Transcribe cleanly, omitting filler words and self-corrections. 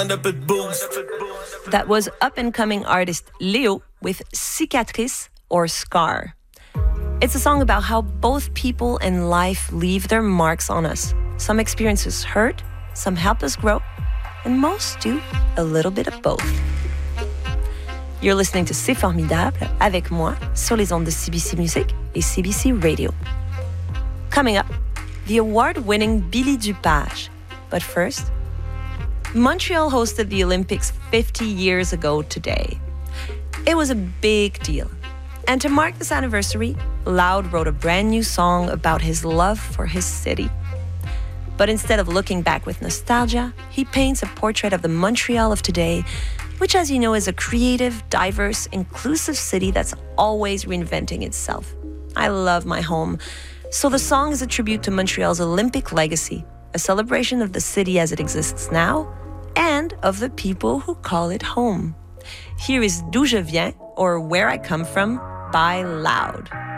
That was up-and-coming artist Léo with Cicatrice or Scar. It's a song about how both people and life leave their marks on us. Some experiences hurt, some help us grow, and most do a little bit of both. You're listening to C'est Formidable avec moi sur les ondes de CBC Music et CBC Radio. Coming up, the award-winning Billy Dupage. But first, Montreal hosted the Olympics 50 years ago today. It was a big deal. And to mark this anniversary, Loud wrote a brand new song about his love for his city. But instead of looking back with nostalgia, he paints a portrait of the Montreal of today, which, as you know, is a creative, diverse, inclusive city that's always reinventing itself. I love my home. So the song is a tribute to Montreal's Olympic legacy, a celebration of the city as it exists now, and of the people who call it home. Here is D'où je viens, or Where I Come From, by Loud.